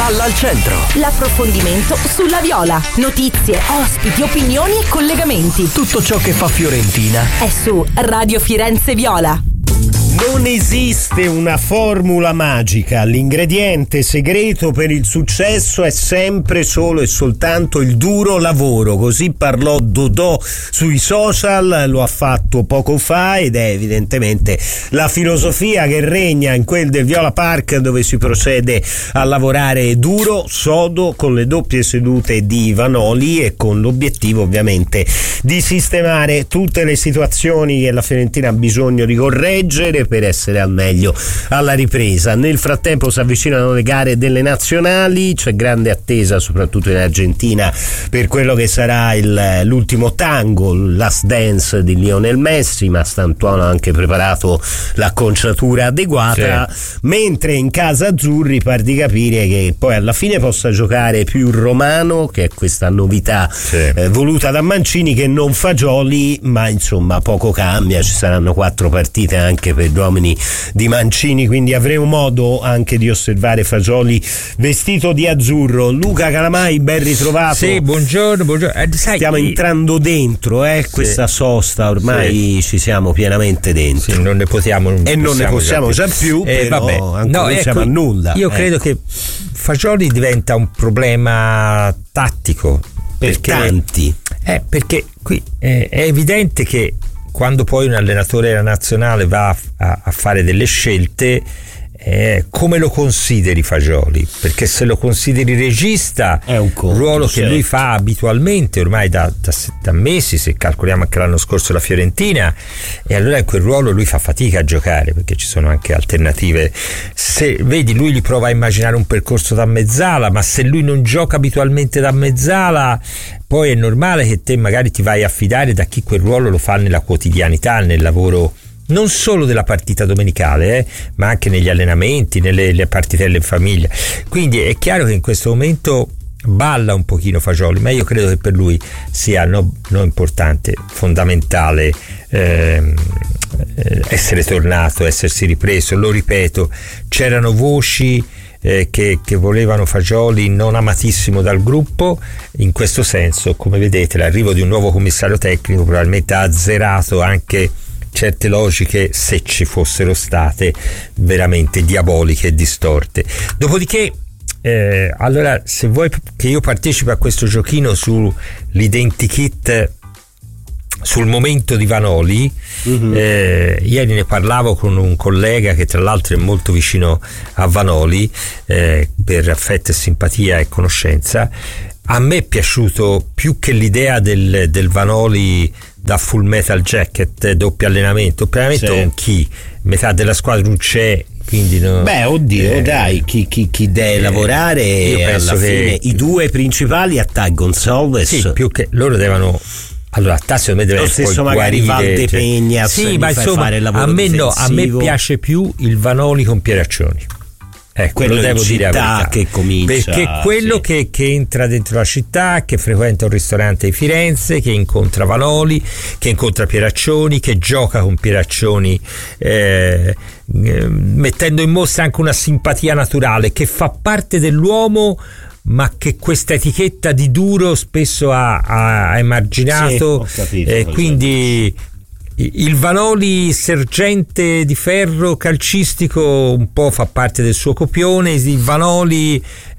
Palla al centro. L'approfondimento sulla Viola. Notizie, ospiti, opinioni e collegamenti. Tutto ciò che fa Fiorentina è su Radio Firenze Viola. Non esiste una formula magica, l'ingrediente segreto per il successo è sempre solo e soltanto il duro lavoro, così parlò Dodò sui social, lo ha fatto poco fa ed è evidentemente la filosofia che regna in quel del Viola Park, dove si procede a lavorare duro, sodo, con le doppie sedute di Vanoli e con l'obiettivo ovviamente di sistemare tutte le situazioni che la Fiorentina ha bisogno di correggere per essere al meglio alla ripresa. Nel frattempo si avvicinano le gare delle nazionali, c'è grande attesa soprattutto in Argentina per quello che sarà l'ultimo tango, il last dance di Lionel Messi, ma Stantuono ha anche preparato l'acconciatura adeguata, sì. Mentre in casa azzurri pare di capire che poi alla fine possa giocare più Romano, che è questa novità, sì. Voluta da Mancini, che non Fagioli, ma insomma poco cambia, ci saranno 4 partite anche per gli uomini di Mancini, quindi avremo modo anche di osservare Fagioli vestito di azzurro. Luca Calamai, ben ritrovato. Sì, buongiorno. Stiamo entrando dentro questa sosta, ormai ci siamo pienamente dentro. Sì, non ne possiamo già più, però non siamo a nulla. Io credo che Fagioli diventa un problema tattico per tanti. Perché qui è evidente che quando poi un allenatore della nazionale va a fare delle scelte, come lo consideri Fagioli? Perché se lo consideri regista è un ruolo che lui fa abitualmente ormai da mesi, se calcoliamo anche l'anno scorso la Fiorentina, e allora in quel ruolo lui fa fatica a giocare, perché ci sono anche alternative. Se vedi, lui gli prova a immaginare un percorso da mezzala, ma se lui non gioca abitualmente da mezzala, poi è normale che te magari ti vai a fidare da chi quel ruolo lo fa nella quotidianità, nel lavoro non solo della partita domenicale, ma anche negli allenamenti, nelle partitelle in famiglia. Quindi è chiaro che in questo momento balla un pochino Fagioli, ma io credo che per lui sia non importante, fondamentale essere tornato, essersi ripreso. Lo ripeto, c'erano voci che volevano Fagioli non amatissimo dal gruppo. In questo senso, come vedete, l'arrivo di un nuovo commissario tecnico probabilmente ha azzerato anche certe logiche, se ci fossero state, veramente diaboliche e distorte. Dopodiché allora, se vuoi che io partecipi a questo giochino sull'identikit, sul momento di Vanoli, ieri ne parlavo con un collega che tra l'altro è molto vicino a Vanoli, per affetto e simpatia e conoscenza. A me è piaciuto più che l'idea del Vanoli da Full Metal Jacket, doppio allenamento sì. Con chi? Metà della squadra non c'è, quindi no. Dai, chi deve lavorare, io penso alla fine i due principali a Gonçalves. Sì, più che loro devono. Allora, secondo me deve lo stesso magari Valde Pegna, sì, ma insomma a me piace più il Vanoli con Pieraccioni. Quello lo devo dire la verità, che comincia, perché quello che entra dentro la città, che frequenta un ristorante di Firenze, che incontra Vanoli, che incontra Pieraccioni, che gioca con Pieraccioni, mettendo in mostra anche una simpatia naturale, che fa parte dell'uomo, ma che questa etichetta di duro spesso ha emarginato, quindi il Vanoli sergente di ferro calcistico un po' fa parte del suo copione, il Vanoli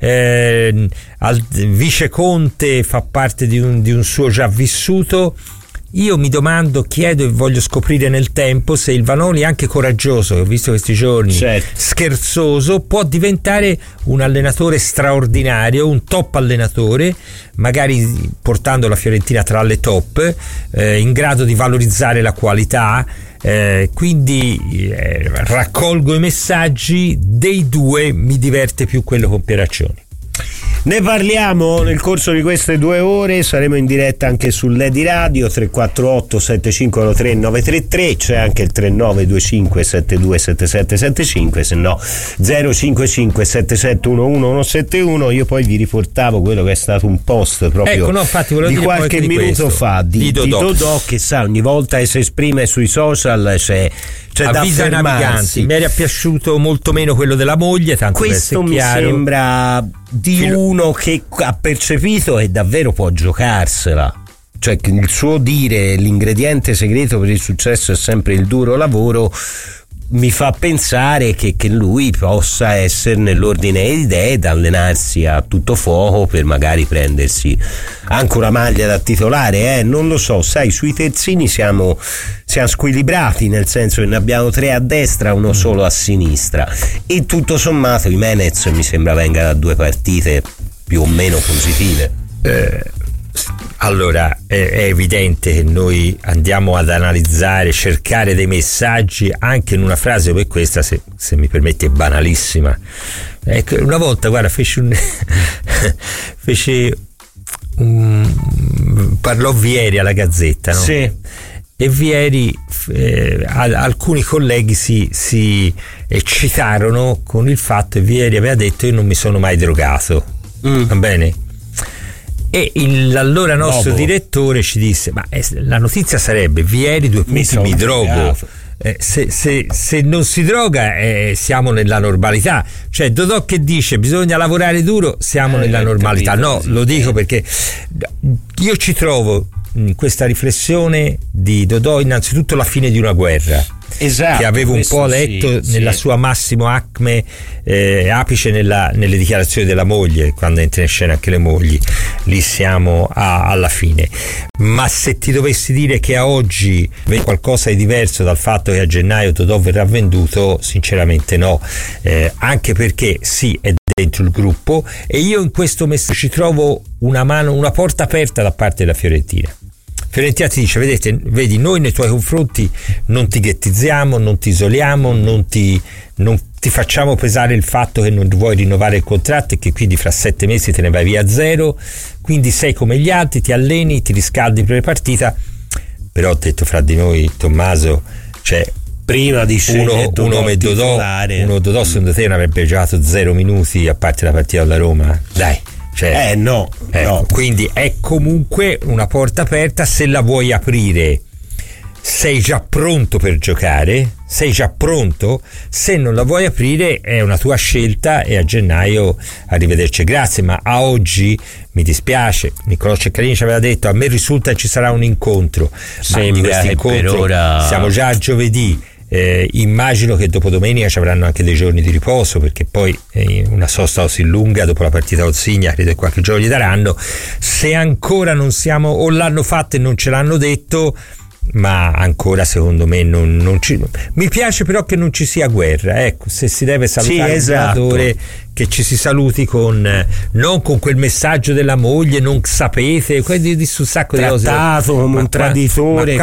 vice conte fa parte di un suo già vissuto. Io mi domando, chiedo e voglio scoprire nel tempo se il Vanoli, anche coraggioso, che ho visto questi giorni, scherzoso, può diventare un allenatore straordinario, un top allenatore, magari portando la Fiorentina tra le top, in grado di valorizzare la qualità. Quindi raccolgo i messaggi dei due, mi diverte più quello con Pieraccioni. Ne parliamo nel corso di queste 2 ore, saremo in diretta anche sull'Edi Radio 348 7513 933, c'è anche il 3925 727775, se no 055 7711 171. Io poi vi riportavo quello che è stato un post proprio di qualche minuto fa di Dodò, che sa, ogni volta che si esprime sui social c'è avvisa i naviganti. Mi era piaciuto molto meno quello della moglie, tanto questo mi sembra di uno che ha percepito e davvero può giocarsela. Cioè, il suo dire l'ingrediente segreto per il successo è sempre il duro lavoro mi fa pensare che lui possa essere nell'ordine di idee ed allenarsi a tutto fuoco per magari prendersi anche una maglia da titolare, non lo so, sai, sui terzini siamo squilibrati, nel senso che ne abbiamo 3 a destra, uno solo a sinistra, e tutto sommato Jimenez mi sembra venga da 2 partite più o meno positive. Allora è evidente che noi andiamo ad analizzare, cercare dei messaggi anche in una frase come questa, se mi permette, banalissima. Ecco, una volta, guarda, parlò Vieri alla Gazzetta, no? Sì. E Vieri, alcuni colleghi si eccitarono con il fatto che Vieri aveva detto: io non mi sono mai drogato, va bene? E l'allora nostro direttore ci disse: ma la notizia sarebbe Vieri mi drogo. Se non si droga siamo nella normalità. Cioè Dodò che dice bisogna lavorare duro, siamo nella normalità. No, lo dico perché io ci trovo in questa riflessione di Dodò innanzitutto la fine di una guerra. Esatto, che avevo un po' letto nella sua massimo acme, apice nelle dichiarazioni della moglie, quando entra in scena anche le mogli. Lì siamo alla fine. Ma se ti dovessi dire che a oggi vedi qualcosa di diverso dal fatto che a gennaio Dodò verrà venduto, sinceramente no, anche perché sì, è dentro il gruppo, e io in questo messaggio ci trovo una porta aperta da parte della Fiorentina. Fiorentina ti dice: vedi, noi nei tuoi confronti non ti ghettizziamo, non ti isoliamo, non ti facciamo pesare il fatto che non vuoi rinnovare il contratto e che quindi fra 7 mesi te ne vai via a 0, quindi sei come gli altri, ti alleni, ti riscaldi per le partite. Però ho detto, fra di noi, Tommaso, cioè prima di uno come Dodò secondo te non avrebbe giocato 0 minuti a parte la partita alla Roma? Dai. Cioè, no. Quindi è comunque una porta aperta. Se la vuoi aprire, sei già pronto per giocare, sei già pronto. Se non la vuoi aprire è una tua scelta, e a gennaio arrivederci, grazie. Ma a oggi mi dispiace, Niccolò Ceccarini ci aveva detto: a me risulta che ci sarà un incontro. Sembra che per ora siamo già a giovedì. Immagino che dopo domenica ci avranno anche dei giorni di riposo, perché poi una sosta così lunga dopo la partita con Signa credo che qualche giorno gli daranno. Se ancora non siamo, o l'hanno fatto e non ce l'hanno detto, ma ancora secondo me non ci, mi piace però che non ci sia guerra, ecco, se si deve salutare il giocatore, che ci si saluti non con quel messaggio della moglie, non sapete, di un sacco di cose, trattato come un traditore.